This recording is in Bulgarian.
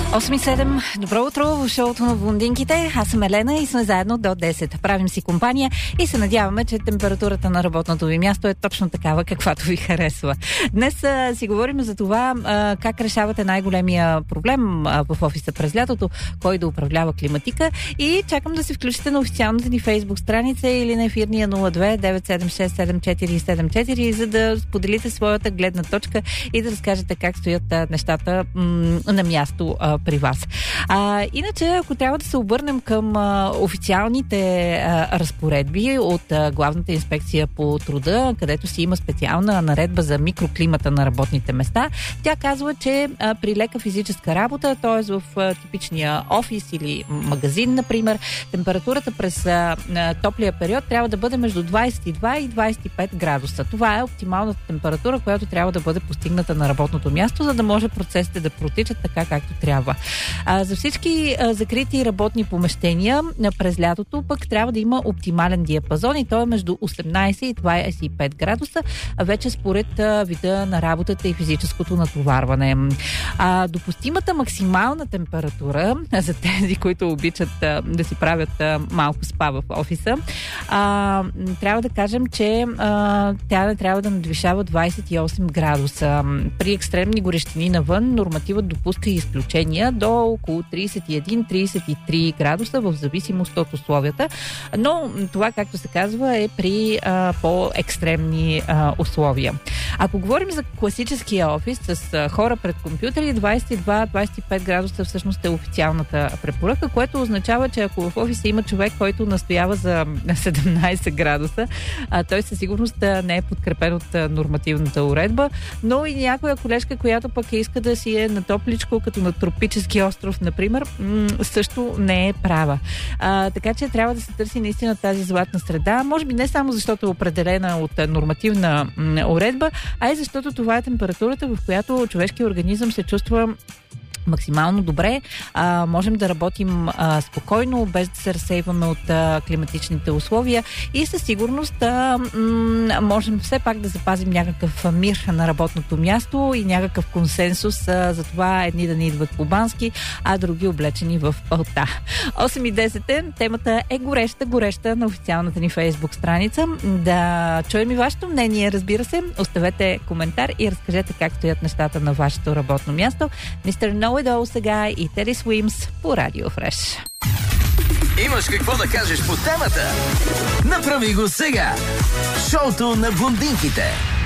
8:07. Добро утро в шоуто на блондинките. Аз съм Елена и сме заедно до 10. Правим си компания и се надяваме, че температурата на работното ви място е точно такава, каквато ви харесва. Днес си говорим за това как решавате най-големия проблем в офиса през лятото, кой да управлява климатика, и чакам да се включите на официалната ни Фейсбук страница или на ефирния 02-976-7474, за да споделите своята гледна точка и да разкажете как стоят нещата на място при вас. Иначе, ако трябва да се обърнем към официалните разпоредби от Главната инспекция по труда, където си има специална наредба за микроклимата на работните места, тя казва, че при лека физическа работа, т.е. в типичния офис или магазин, например, температурата през топлия период трябва да бъде между 22 и 25 градуса. Това е оптималната температура, която трябва да бъде постигната на работното място, за да може процесите да протичат така, както трябва. За всички закрити работни помещения през лятото пък трябва да има оптимален диапазон и той е между 18 и 25 градуса, вече според вида на работата и физическото натоварване. Допустимата максимална температура за тези, които обичат да си правят малко спа в офиса, трябва да кажем, че тя не трябва да надвишава 28 градуса. При екстремни горещини навън нормативът допуска и изключения до около 31-33 градуса в зависимост от условията, но това, както се казва, е при по-екстремни условия. Ако говорим за класическия офис с хора пред компютъри, 22-25 градуса всъщност е официалната препоръка, което означава, че ако в офиса има човек, който настоява за 17 градуса, той със сигурност не е подкрепен от нормативната уредба, но и някоя колежка, която пък иска да си е на топличко, като на тропически остров, например, също не е права. Така че трябва да се търси наистина тази златна среда. Може би не само защото е определена от нормативна уредба, а и защото това е температурата, в която човешкият организъм се чувства максимално добре. Можем да работим спокойно, без да се разсейваме от климатичните условия и със сигурност можем все пак да запазим някакъв мир на работното място и някакъв консенсус за това едни да не идват по бански, а други облечени в пълта. 8:10. Темата е гореща на официалната ни Фейсбук страница. Да чуем и вашето мнение, разбира се. Оставете коментар и разкажете как стоят нещата на вашето работно място. Мистер Know It All сега и Teddy Swims по Радио Фреш. Имаш какво да кажеш по темата? Направи го сега! Шоуто на блондинките.